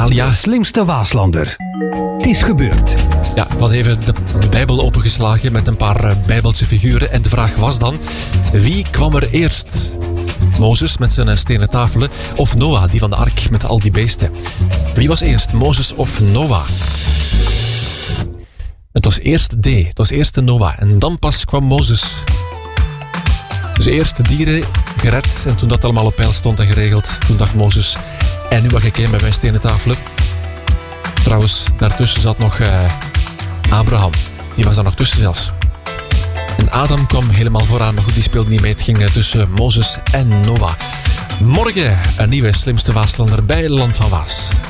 Alia. De slimste Waaslander. Het is gebeurd. Ja, we hadden even de Bijbel opengeslagen met een paar Bijbelse figuren. En de vraag was dan, wie kwam er eerst? Mozes met zijn stenen tafelen of Noah, die van de ark met al die beesten? Wie was eerst, Mozes of Noah? Het was eerst D, het was eerst de Noah en dan pas kwam Mozes. Dus eerst de dieren gered en toen dat allemaal op peil stond en geregeld, toen dacht Mozes, en nu mag ik heen bij mijn stenen tafelen. Trouwens, daartussen zat nog Abraham, die was daar nog tussen zelfs. En Adam kwam helemaal vooraan, maar goed, die speelde niet mee. Het ging tussen Mozes en Noah. Morgen een nieuwe Slimste Waaslander bij Land van Waas.